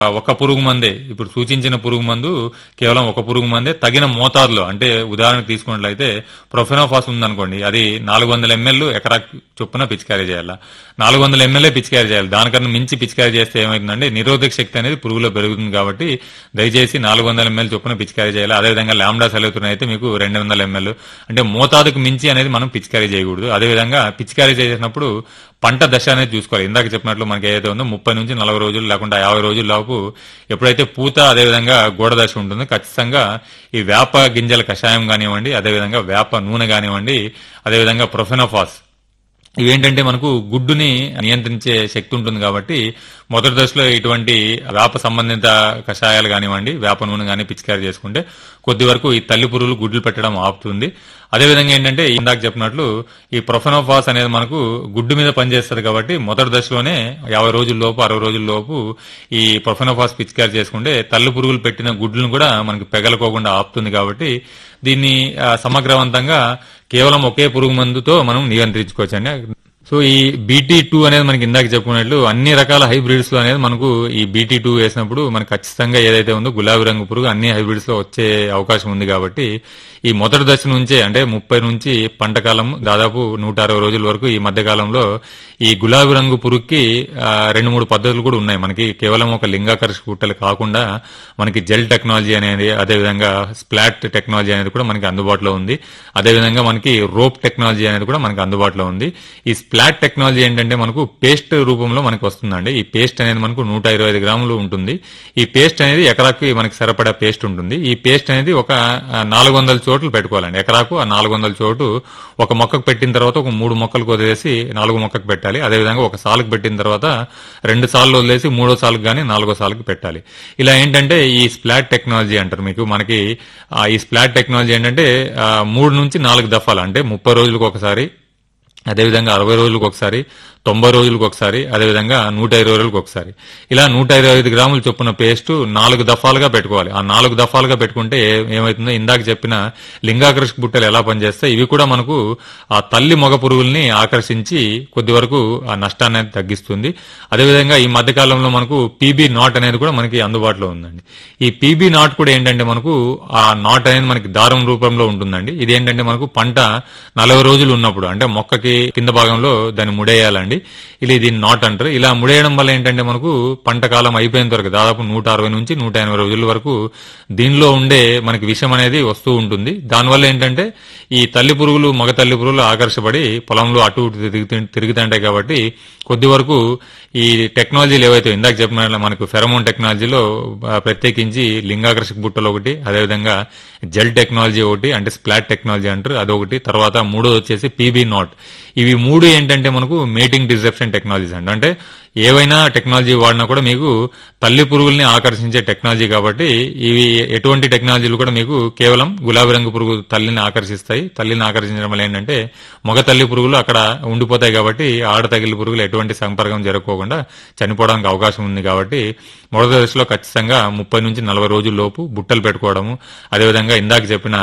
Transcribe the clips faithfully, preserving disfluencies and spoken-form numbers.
ఆ ఒక పురుగు మందే ఇప్పుడు సూచించిన పురుగు మందు కేవలం ఒక పురుగు మందే తగిన మోతాదులో, అంటే ఉదాహరణకు తీసుకున్నట్లయితే ప్రొఫెనోఫాస్ ఉందనుకోండి, అది నాలుగు వందల ఎంఎల్ ఎకరా చొప్పున పిచికారీ చేయాలి. నాలుగు వందల ఎంఎల్ఏ పిచికారీ చేయాలి. దానికన్నా మించి పిచికారీ చేస్తే ఏమైతుందంటే నిరోధక శక్తి అనేది పురుగులో పెరుగుతుంది. కాబట్టి దయచేసి నాలుగు వందల ఎంఎల్ చొప్పున పిచికారీ చేయాలి. అదేవిధంగా లాంబ్డా సెలవుతున్న అయితే మీకు రెండు వందల ఎంఎల్, అంటే మోతాదుకు మించి అనేది మనం పిచికారీ చేయకూడదు. అదేవిధంగా పిచికారీ చేసినప్పుడు పంట దశ అనేది చూసుకోవాలి. ఇందాక చెప్పినట్లు మనకి ఏదైతే ఉందో ముప్పై నుంచి నలభై రోజులు లేకుండా యాభై రోజుల లోపు ఎప్పుడైతే పూత అదేవిధంగా గోడ దశ ఉంటుందో ఖచ్చితంగా ఈ వేప గింజల కషాయం కానివ్వండి, అదేవిధంగా వేప నూనె కానివ్వండి, అదేవిధంగా ప్రొఫెనోఫాస్, ఇవేంటంటే మనకు గుడ్డుని నియంత్రించే శక్తి ఉంటుంది. కాబట్టి మొదటి దశలో ఇటువంటి వేప సంబంధిత కషాయాలు కానివ్వండి, వేప నూనె కానీ పిచికారీ చేసుకుంటే కొద్ది వరకు ఈ తల్లి పురుగులు గుడ్లు పెట్టడం ఆపుతుంది. అదేవిధంగా ఏంటంటే ఇందాక చెప్పినట్లు ఈ ప్రొఫెనోఫాస్ అనేది మనకు గుడ్డు మీద పనిచేస్తుంది. కాబట్టి మొదటి దశలోనే యాభై రోజుల లోపు అరవై రోజుల లోపు ఈ ప్రొఫెనోఫాస్ పిచికారీ చేసుకుంటే తల్లి పురుగులు పెట్టిన గుడ్లను కూడా మనకి పెగలకోకుండా ఆపుతుంది. కాబట్టి దీన్ని సమగ్రవంతంగా కేవలం ఒకే పురుగు మందుతో మనం నియంత్రించుకోవచ్చు అండి. సో ఈ బీటీ టూ అనేది మనకి ఇందాక చెప్పుకున్నట్లు అన్ని రకాల హైబ్రిడ్స్ లో అనేది మనకు ఈ బీటీ టూ వేసినప్పుడు మనకు ఖచ్చితంగా ఏదైతే ఉందో గులాబీ రంగు పురుగు అన్ని హైబ్రిడ్స్ లో వచ్చే అవకాశం ఉంది. కాబట్టి ఈ మొదటి దశ నుంచే అంటే ముప్పై నుంచి పంట కాలం దాదాపు నూట అరవై రోజుల వరకు ఈ మధ్య కాలంలో ఈ గులాబీ రంగు పురుగుకి రెండు మూడు పద్ధతులు కూడా ఉన్నాయి. మనకి కేవలం ఒక లింగాకర్షక పుట్టలు కాకుండా మనకి జెల్ టెక్నాలజీ అనేది, అదేవిధంగా స్ప్లాట్ టెక్నాలజీ అనేది కూడా మనకి అందుబాటులో ఉంది. అదేవిధంగా మనకి రోప్ టెక్నాలజీ అనేది కూడా మనకి అందుబాటులో ఉంది. ఈ స్ప్లాట్ టెక్నాలజీ ఏంటంటే మనకు పేస్ట్ రూపంలో మనకు వస్తుందండి. ఈ పేస్ట్ అనేది మనకు నూట ఇరవై ఐదు గ్రాములు ఉంటుంది. ఈ పేస్ట్ అనేది ఎకరాకి మనకి సరిపడా పేస్ట్ ఉంటుంది. ఈ పేస్ట్ అనేది ఒక నాలుగు వందల చోట్లు పెట్టుకోవాలండి. ఎకరాకు ఆ నాలుగు వందల చోటు ఒక మొక్కకు పెట్టిన తర్వాత ఒక మూడు మొక్కలకు వదిలేసి నాలుగు మొక్కకు పెట్టాలి. అదేవిధంగా ఒక సాలుకు పెట్టిన తర్వాత రెండు సార్లు వదిలేసి మూడో సాలుకు గానీ నాలుగో సాలుకు పెట్టాలి. ఇలా ఏంటంటే ఈ స్ప్లాట్ టెక్నాలజీ అంటారు. మీకు మనకి ఈ స్ప్లాట్ టెక్నాలజీ ఏంటంటే మూడు నుంచి నాలుగు దఫాలు, అంటే ముప్పై రోజులకు ఒకసారి, అదేవిధంగా అరవై రోజులకు ఒకసారి, తొంభై రోజులకు ఒకసారి, అదేవిధంగా నూట ఇరవై రోజులకు ఒకసారి, ఇలా నూట ఇరవై ఐదు గ్రాముల చొప్పున పేస్ట్ నాలుగు దఫాలుగా పెట్టుకోవాలి. ఆ నాలుగు దఫాలుగా పెట్టుకుంటే ఏమైతుందో ఇందాక చెప్పిన లింగాకర్షక బుట్టలు ఎలా పనిచేస్తాయి, ఇవి కూడా మనకు ఆ తల్లి మగ పురుగుల్ని ఆకర్షించి కొద్ది వరకు ఆ నష్టాన్ని అనేది తగ్గిస్తుంది. అదేవిధంగా ఈ మధ్య కాలంలో మనకు పీబీ నాట్ అనేది కూడా మనకి అందుబాటులో ఉందండి. ఈ పీబీ నాట్ కూడా ఏంటంటే మనకు ఆ నాట్ అనేది మనకి దారం రూపంలో ఉంటుందండి. ఇది ఏంటంటే మనకు పంట నలభై రోజులు ఉన్నప్పుడు, అంటే మొక్కకి కింద భాగంలో దాన్ని ముడేయాలండి. ఇలా దీన్ని నాట్ అంటారు. ఇలా ముడేయడం వల్ల ఏంటంటే మనకు పంట కాలం అయిపోయేంత వరకు దాదాపు నూట అరవై నుంచి నూట ఎనభై రోజుల వరకు దీనిలో ఉండే మనకి విషం అనేది వస్తూ ఉంటుంది. దానివల్ల ఏంటంటే ఈ తల్లి పురుగులు మగ తల్లి పురుగులు ఆకర్షపడి పొలంలో అటు ఇటు తిరుగుతుంటాయి. కాబట్టి కొద్ది వరకు ఈ టెక్నాలజీలు ఏవైతే ఇందాక చెప్పిన మనకు ఫెరమోన్ టెక్నాలజీలో ప్రత్యేకించి లింగాకర్షక బుట్టలు ఒకటి, అదేవిధంగా జెల్ టెక్నాలజీ ఒకటి, అంటే స్ప్లాట్ టెక్నాలజీ అంటారు అదొకటి, తర్వాత మూడోది వచ్చేసి పీబీ నాట్. ఇవి మూడు ఏంటంటే మనకు మేటింగ్ డిసెప్షన్ టెక్నాలజీస్ అండి. అంటే ఏవైనా టెక్నాలజీ వాడినా కూడా మీకు తల్లి పురుగుల్ని ఆకర్షించే టెక్నాలజీ. కాబట్టి ఇవి ఎటువంటి టెక్నాలజీలు కూడా మీకు కేవలం గులాబీ రంగు పురుగు తల్లిని ఆకర్షిస్తాయి. తల్లిని ఆకర్షించడం వల్ల ఏంటంటే మగ తల్లి పురుగులు అక్కడ ఉండిపోతాయి. కాబట్టి ఆడ తగిలి పురుగులు ఎటువంటి సంపర్కం జరగకోకుండా చనిపోవడానికి అవకాశం ఉంది. కాబట్టి మొదటి దశలో ఖచ్చితంగా ముప్పై నుంచి నలభై రోజుల లోపు బుట్టలు పెట్టుకోవడము, అదేవిధంగా ఇందాక చెప్పిన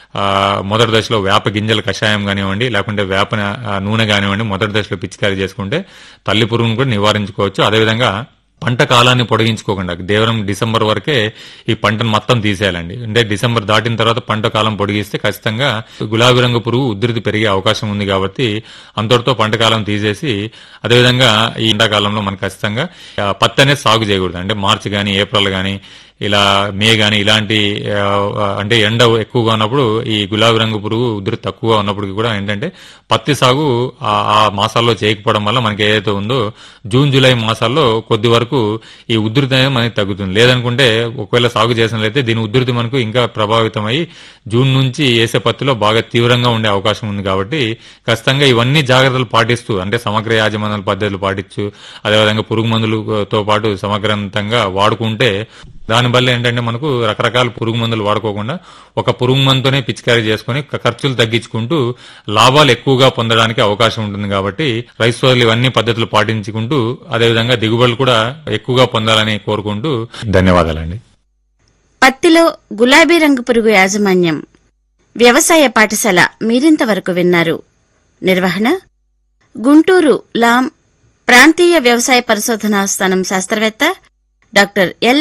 మొదటి దశలో వేప గింజల కషాయం కానివ్వండి, లేకుంటే వేప నూనె కానివ్వండి మొదటి దశలో పిచికారీ చేసుకుంటే తల్లి పురుగును కూడా నివారించుకోవచ్చు. అదేవిధంగా పంట కాలాన్ని పొడిగించుకోకుండా కేవలం డిసెంబర్ వరకే ఈ పంటను మొత్తం తీసేయాలండి. అంటే డిసెంబర్ దాటిన తర్వాత పంట కాలం పొడిగిస్తే ఖచ్చితంగా గులాబీ రంగు పురుగు ఉధృతి పెరిగే అవకాశం ఉంది. కాబట్టి అంతటితో పంట కాలం తీసేసి, అదేవిధంగా ఈ ఎండాకాలంలో మనకు ఖచ్చితంగా పత్తి అనేది సాగు చేయకూడదు. అంటే మార్చి గానీ ఏప్రిల్ గానీ ఇలా మే గాని ఇలాంటి అంటే ఎండ ఎక్కువగా ఉన్నప్పుడు ఈ గులాబీ రంగు పురుగు ఉధృతి తక్కువగా ఉన్నప్పటికీ కూడా ఏంటంటే పత్తి సాగు ఆ మాసాల్లో చేయకపోవడం వల్ల మనకి ఏదైతే ఉందో జూన్ జూలై మాసాల్లో కొద్ది వరకు ఈ ఉధృతి అనేది మనకి తగ్గుతుంది. లేదనుకుంటే ఒకవేళ సాగు చేసినట్లయితే దీని ఉధృతి మనకు ఇంకా ప్రభావితమై జూన్ నుంచి వేసే పత్తిలో బాగా తీవ్రంగా ఉండే అవకాశం ఉంది. కాబట్టి ఖచ్చితంగా ఇవన్నీ జాగ్రత్తలు పాటిస్తూ, అంటే సమగ్ర యాజమాన్యాల పద్ధతులు పాటించు, అదేవిధంగా పురుగు మందులతో పాటు సమగ్రంతంగా వాడుకుంటే దానివల్ల ఏంటంటే మనకు రకరకాల పురుగు మందులు వాడుకోకుండా ఒక పురుగు మందుతోనే పిచికారీ చేసుకుని ఖర్చులు తగ్గించుకుంటూ లాభాలు ఎక్కువగా పొందడానికి అవకాశం ఉంటుంది. కాబట్టి రైతు సోదరులు ఇవన్నీ పద్ధతులు పాటించుకుంటూ అదేవిధంగా దిగుబడులు కూడా ఎక్కువగా పొందాలని కోరుకుంటూ ధన్యవాదాలండి. పత్తిలో గులాబీ రంగు పురుగు యాజమాన్యం వ్యవసాయ పాఠశాల మీరింతవరకు విన్నారు. నిర్వహణ గుంటూరు లాం ప్రాంతీయ వ్యవసాయ పరిశోధనా స్థానం శాస్త్రవేత్త డాక్టర్ ఎల్